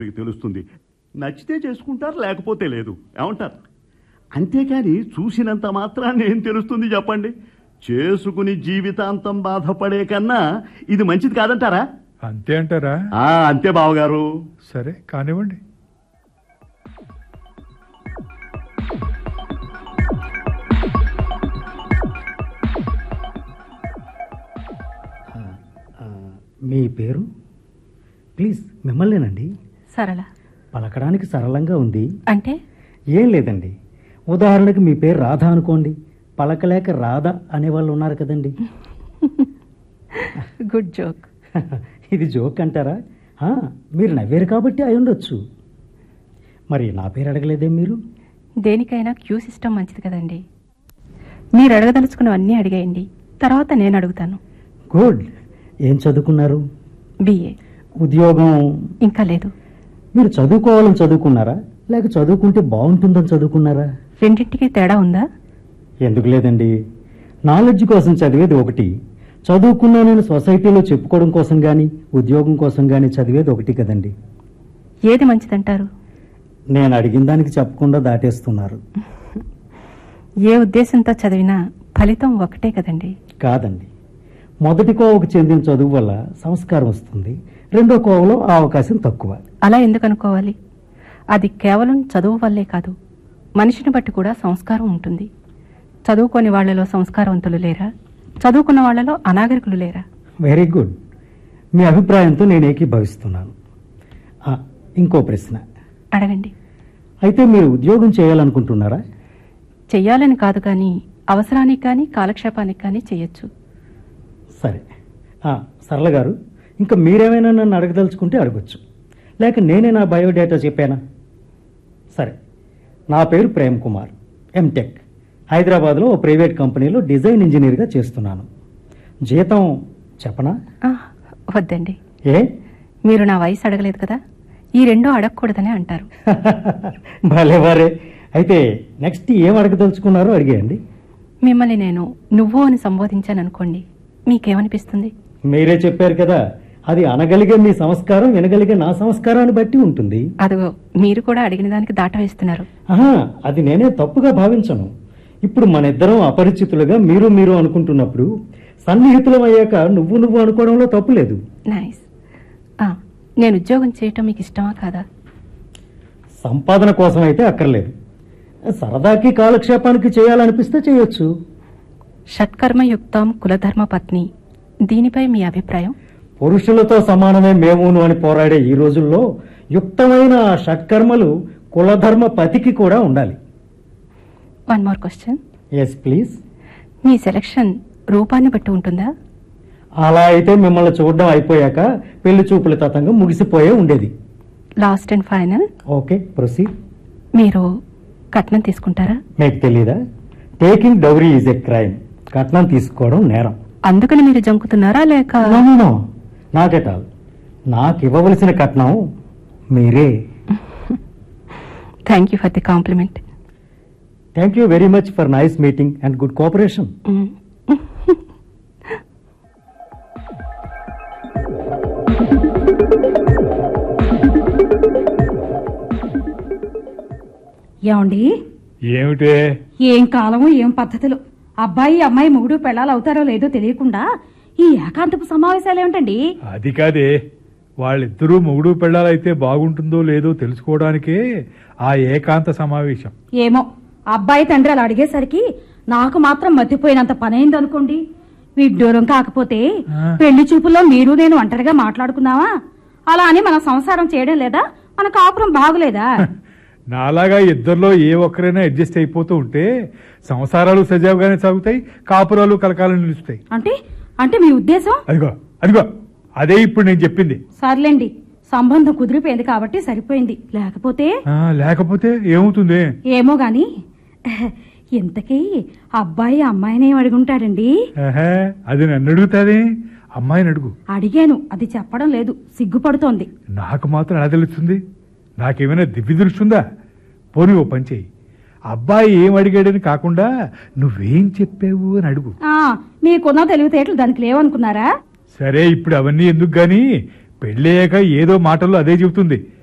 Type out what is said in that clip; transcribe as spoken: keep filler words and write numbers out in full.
మీకు తెలుస్తుంది. నచ్చితే చేసుకుంటారు, లేకపోతే లేదు. ఏమంటారు? అంతేకాని చూసినంత మాత్రాన్ని ఏం తెలుస్తుంది చెప్పండి? చేసుకుని జీవితాంతం బాధపడే కన్నా ఇది మంచిది కాదంటారా? అంతే అంటారా? అంతే బావగారు. సరే కానివ్వండి. మీ పేరు? ప్లీజ్ మిమ్మల్నేనండి. సరళ. పలకడానికి సరళంగా ఉంది. అంటే ఏం లేదండి. ఉదాహరణకి మీ పేరు రాధ అనుకోండి, పలకలేక రాధ అనేవాళ్ళు ఉన్నారు కదండి. Good joke. ఇది జోక్ అంటారా? మీరు నవ్వారు కాబట్టి అయి ఉండొచ్చు. మరి నా పేరు అడగలేదే మీరు? దేనికైనా క్యూ సిస్టమ్ మంచిది కదండి. మీరు అడగదలుచుకున్నవన్నీ అడిగేయండి, తర్వాత నేను అడుగుతాను. గుడ్. ఏం చదువుకున్నారు? బిఏ. ఉద్యోగం? ఇంకా లేదు. మీరు చదువుకోవాలని చదువుకున్నారా, లేక చదువుకుంటే బాగుంటుందని చదువుకున్నారా? రెండింటికి తేడా ఉందా? ఎందుకు లేదండి. నాలెడ్జ్ కోసం చదివేది ఒకటి, చదువుకున్నానని సొసైటీలో చెప్పుకోవడం కోసం కానీ ఉద్యోగం కోసం కానీ చదివేది ఒకటి కదండి. ఏది మంచిదంటారు? నేను అడిగిన దానికి చెప్పకుండా దాటేస్తున్నారు. ఏ ఉద్దేశంతో చదివినా ఫలితం ఒకటే కదండి. కాదండి. మొదటి కోవకు చెందిన చదువు వల్ల సంస్కారం వస్తుంది, రెండో కోవలో ఆ అవకాశం తక్కువ. అలా ఎందుకు అనుకోవాలి? అది కేవలం చదువు వల్లే కాదు, మనిషిని బట్టి కూడా సంస్కారం ఉంటుంది. చదువుకోని వాళ్లలో సంస్కారవంతులు లేరా? చదువుకున్న వాళ్లలో అనాగరికులు లేరా? Very good. మీ అభిప్రాయంతో నేను ఏకీభవిస్తున్నాను. ఇంకో ప్రశ్న అడగండి. అయితే మీరు ఉద్యోగం చేయాలనుకుంటున్నారా? చెయ్యాలని కాదు, కానీ అవసరానికి కానీ కాలక్షేపానికి కానీ చెయ్యొచ్చు. సరే. సరళ గారు, ఇంకా మీరేమైనా నన్ను అడగదలుచుకుంటే అడగచ్చు, లేక నేనే నా బయోడేటా చెప్పానా? సరే. నా పేరు ప్రేమ్ కుమార్, ఎంటెక్. హైదరాబాద్లో ఓ ప్రైవేట్ కంపెనీలో డిజైన్ ఇంజనీర్గా చేస్తున్నాను. జీతం చెప్పనా? వద్దండి. ఏ? మీరు నా వయసు అడగలేదు కదా, ఈ రెండో అడగకూడదని అంటారు. భలేవారే. అయితే నెక్స్ట్ ఏం అడగదలుచుకున్నారో అడిగేయండి. మిమ్మల్ని నేను నువ్వు అని సంబోధించాను అనుకోండి, మీకేమనిపిస్తుంది? మీరే చెప్పారు కదా, అది అనగలిగే మీ సంస్కారం, వినగలిగే నా సంస్కారాన్ని బట్టి ఉంటుంది. అదిగో మీరు కూడా అడిగిన దానికి దాట వేస్తున్నారు. ఆహా, అది నేనే తప్పుగా భావించను. ఇప్పుడు మన ఇద్దరం అపరిచితులుగా మీరు మీరు అనుకుంటున్నప్పుడు సన్నిహితులం అయ్యాక నువ్వు నువ్వు అనుకోవడంలో తప్పు లేదు. నైస్. నేను ఉద్యోగం చేయటం మీకు ఇష్టమా కాదా? సంపాదన కోసం అయితే అక్కర్లేదు, సరదాకి కాలక్షేపానికి చేయాలనిపిస్తే చేయొచ్చు. షట్కర్మయుక్తం కులధర్మ పత్ని, దీనిపై మీ అభిప్రాయం? పురుషులతో సమానమే మేమును అని పోరాడే ఈ రోజుల్లో యుక్తమైన షట్కర్మలు కులధర్మ పతికి కూడా ఉండాలి. One more question. Yes please. Me selection రూపాన్ని బట్టి ఉంటుందా? అలా అయితే మిమ్మల్ని చూడడం అయిపోయాక పెళ్లి చూపుల తతంగం ముగిసిపోయే ఉండేది. Last and final. Okay, proceed. మీరు కట్నం తీసుకుంటారా? మీకు తెలీదా? Taking dowry is a crime. కట్నం తీసుకోవడం నేరం. అందుకని మీరు జంకుతున్నారా లేక? Not at all. నాకు ఇవ్వవలసిన కట్నం మీరే. Thank you for the compliment. Thank you very much for nice meeting and good cooperation. ఏమండి? ఏమిటే? ఏం కాలము, ఏం పద్ధతులు. అబ్బాయి అమ్మాయి మొగుడు పెళ్ళాలు అవుతారో లేదో తెలియకుండా ఈ ఏకాంతపు సమావేశాలు ఏమిటండి? అది కాదే, వాళ్ళిద్దరూ మొగుడు పెళ్ళాలైతే బాగుంటుందో లేదో తెలుసుకోవడానికే ఆ ఏకాంత సమావేశం. ఏమో, అబ్బాయి తండ్రి అలా అడిగేసరికి నాకు మాత్రం మతిపోయినంత పనైంది అనుకోండి. విడ్డూరం కాకపోతే పెళ్లి చూపుల్లో మీరు నేను ఒంటరిగా మాట్లాడుకున్నావా? అలా అని మన సంసారం చేయడం లేదా? మన కాపురం బాగులేదా? నాలాగా ఇద్దరిలో ఏ ఒక్కరైనా అడ్జస్ట్ అయిపోతూ ఉంటే సంసారాలు సజావుగానే సాగుతాయి, కాపురాలు కలకాలం నిలుస్తాయి. అంటే అంటే మీ ఉద్దేశం? అదిగో అదిగో అదే ఇప్పుడు నేను చెప్పింది. సర్లేండి, సంబంధం కుదిరిపోయింది కాబట్టి సరిపోయింది. లేకపోతే లేకపోతే ఏమవుతుంది? ఏమో గాని ఇంతకీ అబ్బాయి అమ్మాయిని ఏం అడుగుంటాడండి? అది నన్ను అడుగుతాది, అమ్మాయిని అడుగు. అడిగాను, అది చెప్పడం లేదు, సిగ్గుపడుతోంది. నాకు మాత్రం ఎలా తెలుస్తుంది? నాకేమైనా దివ్య దృష్టిందా? పోనీ ఓ పని చెయ్యి, అబ్బాయి ఏం అడిగాడని కాకుండా నువ్వేం చెప్పావు అని అడుగు. మీకున్న తెలివితేటలు దానికి లేవనుకున్నారా? సరే, ఇప్పుడు అవన్నీ ఎందుకు గాని, పెళ్ళయ్యాక ఏదో మాటల్లో అదే చెబుతుంది.